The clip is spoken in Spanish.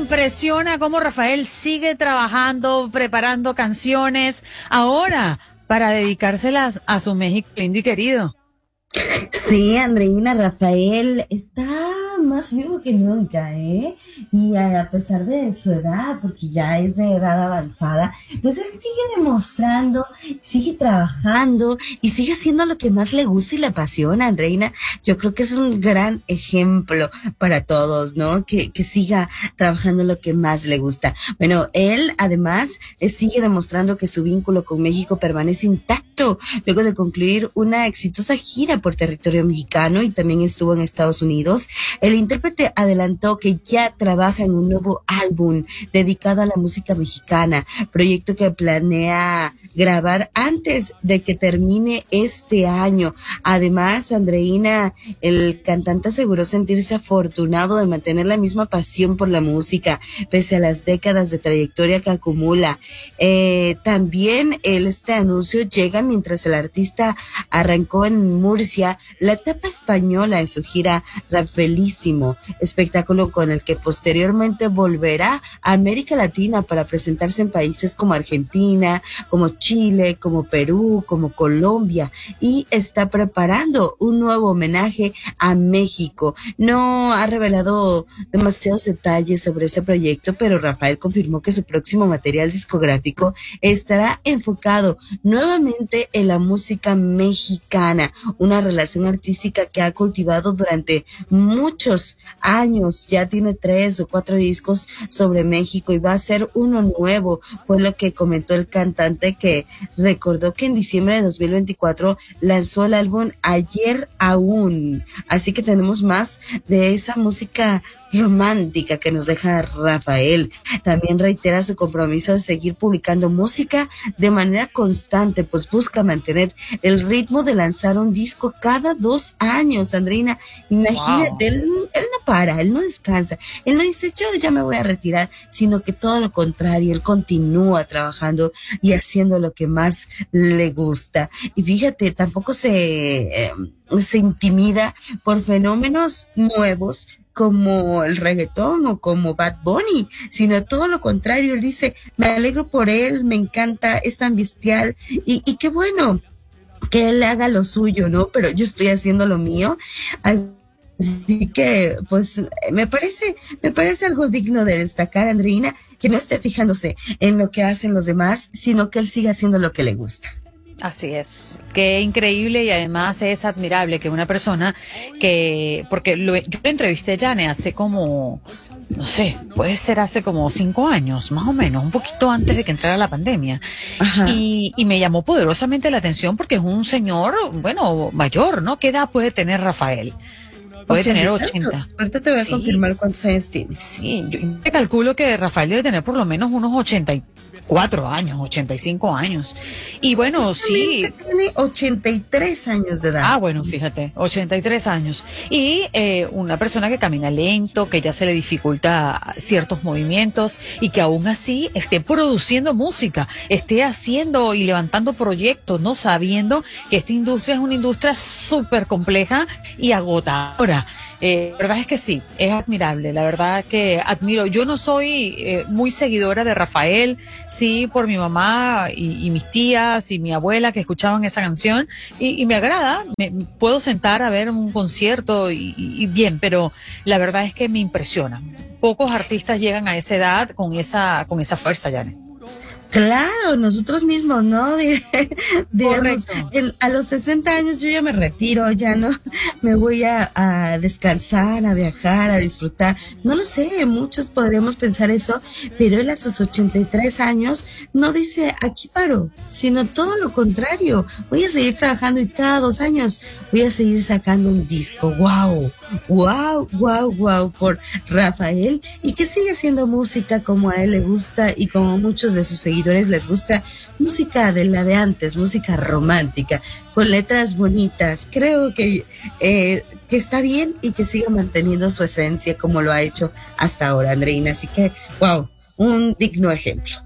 impresiona cómo Rafael sigue trabajando, preparando canciones, ahora para dedicárselas a su México lindo y querido. Sí, Andreina, Rafael está más vivo que nunca, ¿eh? Y a pesar de su edad, porque ya es de edad avanzada, pues él sigue demostrando, sigue trabajando y sigue haciendo lo que más le gusta y le apasiona, Andreina. Yo creo que es un gran ejemplo para todos, ¿no? Que siga trabajando lo que más le gusta. Bueno, él además sigue demostrando que su vínculo con México permanece intacto luego de concluir una exitosa gira por territorio mexicano y también estuvo en Estados Unidos. El intérprete adelantó que ya trabaja en un nuevo álbum dedicado a la música mexicana, proyecto que planea grabar antes de que termine este año. Además, Andreina, el cantante aseguró sentirse afortunado de mantener la misma pasión por la música, pese a las décadas de trayectoria que acumula. También este anuncio llega mientras el artista arrancó en Murcia la etapa española en su gira Rafaelísimo, espectáculo con el que posteriormente volverá a América Latina para presentarse en países como Argentina, como Chile, como Perú, como Colombia, y está preparando un nuevo homenaje a México. No ha revelado demasiados detalles sobre ese proyecto, pero Rafael confirmó que su próximo material discográfico estará enfocado nuevamente en la música mexicana, una relación artística que ha cultivado durante muchos años. Ya tiene 3 o 4 discos sobre México y va a ser uno nuevo, fue lo que comentó el cantante, que recordó que en diciembre de 2024 lanzó el álbum Ayer Aún. Así que tenemos más de esa música romántica que nos deja Rafael. También reitera su compromiso de seguir publicando música de manera constante, pues busca mantener el ritmo de lanzar un disco cada 2 años, Andreina. Imagínate, Wow. él no para, él no descansa, él no dice yo ya me voy a retirar, sino que todo lo contrario, él continúa trabajando y haciendo lo que más le gusta. Y fíjate, tampoco se intimida por fenómenos nuevos como el reggaetón o como Bad Bunny, sino todo lo contrario. Él dice, me alegro por él, me encanta, es tan bestial y qué bueno que él haga lo suyo, ¿no? Pero yo estoy haciendo lo mío. Así que, pues, me parece algo digno de destacar, Andreina, que no esté fijándose en lo que hacen los demás, sino que él siga haciendo lo que le gusta. Así es, qué increíble y además es admirable que una persona porque yo lo entrevisté a Yane hace como, no sé, puede ser hace como 5 años, más o menos, un poquito antes de que entrara la pandemia. Ajá. Y me llamó poderosamente la atención porque es un señor, bueno, mayor, ¿no? ¿Qué edad puede tener Rafael? Puede 80 tener y 80. tantos. Ahorita te voy a Sí, confirmar cuántos años tiene. sí, yo te calculo que Rafael debe tener por lo menos unos 84 años, 85 años. Y bueno, Justamente sí. tiene 83 años de edad. Ah, bueno, fíjate, 83 años. Y una persona que camina lento, que ya se le dificulta ciertos movimientos y que aún así esté produciendo música, esté haciendo y levantando proyectos, ¿no? Sabiendo que esta industria es una industria súper compleja y agotadora. La verdad es que sí, es admirable, la verdad que admiro. Yo no soy muy seguidora de Rafael, sí, por mi mamá y mis tías y mi abuela que escuchaban esa canción y me agrada, me puedo sentar a ver un concierto y bien, pero la verdad es que me impresiona. Pocos artistas llegan a esa edad con esa fuerza, Janet. Claro, nosotros mismos, ¿no? Digamos, Correcto. a los 60 años yo ya me retiro, ya no me voy a descansar, a viajar, a disfrutar. No lo sé, muchos podríamos pensar eso, pero él a sus 83 años no dice aquí paro, sino todo lo contrario. Voy a seguir trabajando y cada 2 años voy a seguir sacando un disco. Wow, wow, wow, wow por Rafael, y que sigue haciendo música como a él le gusta y como muchos de sus seguidores les gusta, música de la de antes, música romántica, con letras bonitas. Creo que está bien y que siga manteniendo su esencia como lo ha hecho hasta ahora, Andreina. Así que, wow, un digno ejemplo.